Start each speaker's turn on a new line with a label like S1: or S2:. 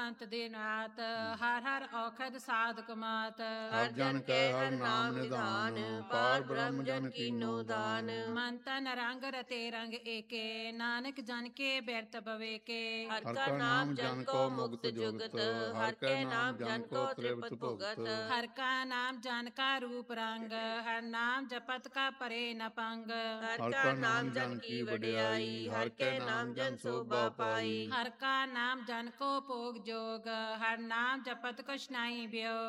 S1: ਅੰਤ ਦਿਨ ਰਾਤ, ਹਰ ਹਰ ਔਖਦ ਸਾਧਕ ਮਾਤ।
S2: ਹਰ ਜਨ ਕੈ ਹਰ ਨਾਮ ਨਿਧਾਨ, ਪਾਰ ਬ੍ਰਹਮ ਜਨ ਕੀਨੋ ਦਾਨ।
S1: ਮਨ ਤਨ ਰੰਗ ਰਤੇ ਰੰਗ ਏਕੇ, ਨਾਨਕ ਜਨ ਕੇ ਬਿਰਤ ਬਵੇਕੇ।
S2: ਹਰ ਕਾ ਨਾਮ ਜਨ ਕੋ ਮੁਕਤ ਜੁਗਤ, ਹਰ ਕੈ ਨਾਮ ਜਨ ਕੋ ਤ੍ਰਿਪਤ ਭੁਗਤ।
S1: ਹਰ ਕਾ ਨਾਮ ਜਨ ਕਾ ਰੂਪ ਰੰਗ, ਹਰ ਨਾਮ ਜਪਤ ਕਾ ਪਰੇ ਨ ਪੰਗ।
S2: ਹਰ ਕਾ ਨਾਮ ਜਨ ਕੀ ਵਡਿਆਈ, ਹਰ ਕੈ ਨਾਮ ਜਨ ਸੋਭਾ ਪਾਈ।
S1: ਹਰ ਕਾ ਨਾਮ ਜਨ ਕੋ ਭੋਗ ਜੋਗ, ਹਰ ਨਾਮ ਜਪਤ ਕੁਛ ਨਾਹੀ ਬਿਯੋ।